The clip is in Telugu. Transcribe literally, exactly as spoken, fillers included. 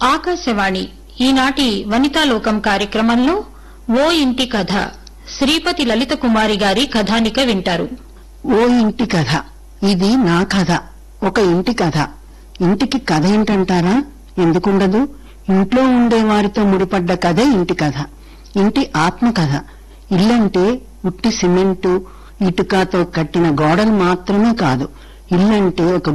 ఆకాశవాణి ఈనాటి వనితాలోకం కార్యక్రమంలో ఓ ఇంటి కథ శ్రీపతి లలిత కుమారి గారి కథానిక వింటారు. ఓ ఇంటి కథ. ఇది నా కథ, ఒక ఇంటి కథ. ఇంటికి కథ ఏంటంటారా? ఎందుకుండదు? ఇంట్లో ఉండే వారితో ముడిపడ్డ కథే ఇంటి కథ. ఇంటి ఆత్మ కథ. ఇల్లంటే ఉట్టి సిమెంటు ఇటుకతో కట్టిన గోడలు మాత్రమే కాదు. ఇల్లంటే ఒక